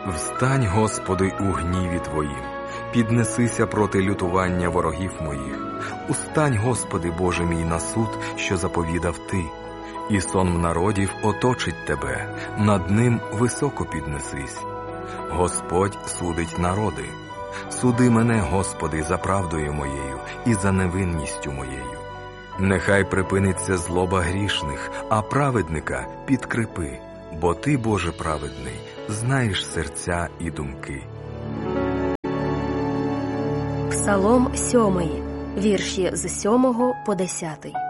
Встань, Господи, у гніві Твоїм, піднесися проти лютування ворогів моїх. Устань, Господи, Боже мій, на суд, що заповідав Ти, і сон народів оточить Тебе, над ним високо піднесись. Господь судить народи. Суди мене, Господи, за правдою моєю і за невинністю моєю. Нехай припиниться злоба грішних, а праведника підкріпи, бо Ти, Боже праведний, знаєш серця і думки. Псалом 7, вірші з 7 по 10.